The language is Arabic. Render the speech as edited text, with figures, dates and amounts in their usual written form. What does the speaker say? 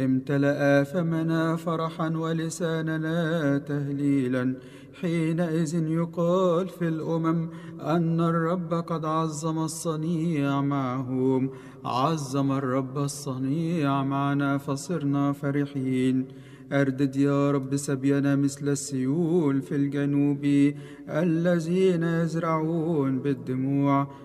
امتلأ فمنا فرحا ولساننا تهليلا، حينئذ يقال في الأمم أن الرب قد عظم الصنيع معهم. عظم الرب الصنيع معنا فصرنا فرحين. أردد يا رب سبينا مثل السيول في الجنوب، الذين يزرعون بالدموع